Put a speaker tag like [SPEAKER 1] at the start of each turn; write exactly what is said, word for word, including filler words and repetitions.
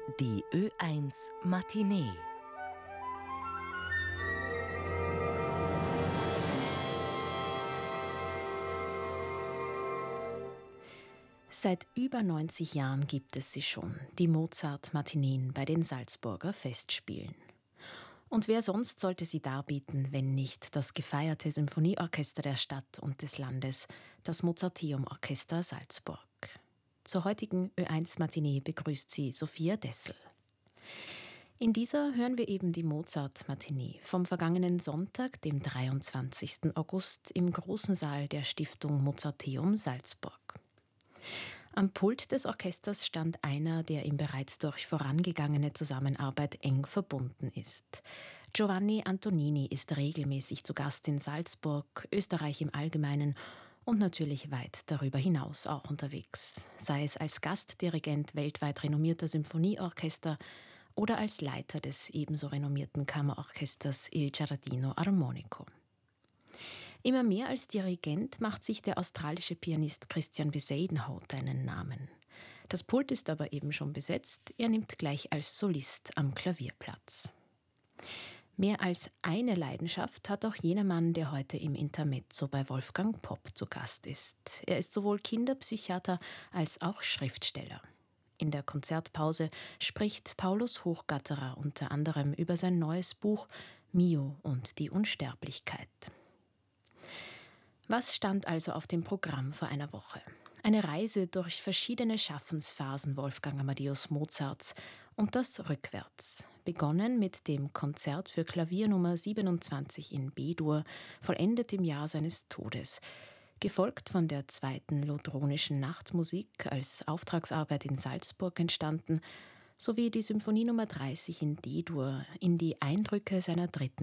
[SPEAKER 1] Die Ö eins Matinee.
[SPEAKER 2] Seit über neunzig Jahren gibt es sie schon, die Mozart-Matineen bei den Salzburger Festspielen. Und wer sonst sollte sie darbieten, wenn nicht das gefeierte Symphonieorchester der Stadt und des Landes, das Mozarteum-Orchester Salzburg. Zur heutigen Ö eins Matinee begrüßt sie Sophia Dessel. In dieser hören wir eben die Mozart-Matinee vom vergangenen Sonntag, dem dreiundzwanzigsten August, im großen Saal der Stiftung Mozarteum Salzburg. Am Pult des Orchesters stand einer, der ihm bereits durch vorangegangene Zusammenarbeit eng verbunden ist. Giovanni Antonini ist regelmäßig zu Gast in Salzburg, Österreich im Allgemeinen und natürlich weit darüber hinaus auch unterwegs, sei es als Gastdirigent weltweit renommierter Symphonieorchester oder als Leiter des ebenso renommierten Kammerorchesters Il Giardino Armonico. Immer mehr als Dirigent macht sich der australische Pianist Christian Bezuidenhout einen Namen. Das Pult ist aber eben schon besetzt, er nimmt gleich als Solist am Klavier Platz. Mehr als eine Leidenschaft hat auch jener Mann, der heute im Intermezzo bei Wolfgang Popp zu Gast ist. Er ist sowohl Kinderpsychiater als auch Schriftsteller. In der Konzertpause spricht Paulus Hochgatterer unter anderem über sein neues Buch Mio und die Unsterblichkeit. Was stand also auf dem Programm vor einer Woche? Eine Reise durch verschiedene Schaffensphasen Wolfgang Amadeus Mozarts und das rückwärts. Begonnen mit dem Konzert für Klavier Nummer siebenundzwanzig in B-Dur, vollendet im Jahr seines Todes. Gefolgt von der zweiten Lodronischen Nachtmusik als Auftragsarbeit in Salzburg entstanden, sowie die Symphonie Nummer dreißig in D-Dur in die Eindrücke seiner dritten